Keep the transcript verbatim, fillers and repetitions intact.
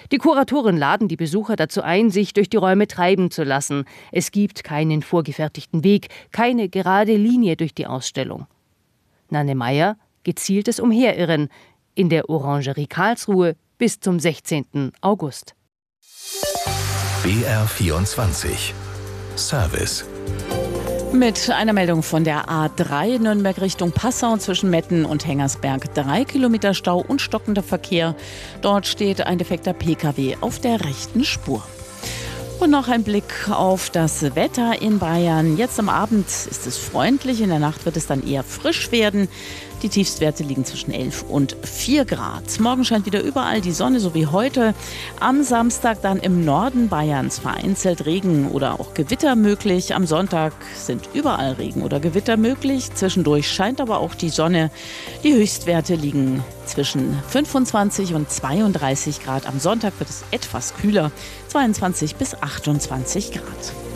Die Kuratoren laden die Besucher dazu ein, sich durch die Räume treiben zu lassen. Es gibt keinen vorgefertigten Weg, keine gerade Linie durch die Ausstellung. Nanne Meyer, gezieltes Umherirren in der Orangerie Karlsruhe bis zum sechzehnten August. B R vierundzwanzig Service. Mit einer Meldung von der A drei Nürnberg Richtung Passau zwischen Metten und Hengersberg. Drei Kilometer Stau und stockender Verkehr. Dort steht ein defekter P K W auf der rechten Spur. Und noch ein Blick auf das Wetter in Bayern. Jetzt am Abend ist es freundlich, in der Nacht wird es dann eher frisch werden. Die Tiefstwerte liegen zwischen elf und vier Grad. Morgen scheint wieder überall die Sonne, so wie heute. Am Samstag dann im Norden Bayerns vereinzelt Regen oder auch Gewitter möglich. Am Sonntag sind überall Regen oder Gewitter möglich. Zwischendurch scheint aber auch die Sonne. Die Höchstwerte liegen zwischen fünfundzwanzig und zweiunddreißig Grad. Am Sonntag wird es etwas kühler, zweiundzwanzig bis achtundzwanzig Grad.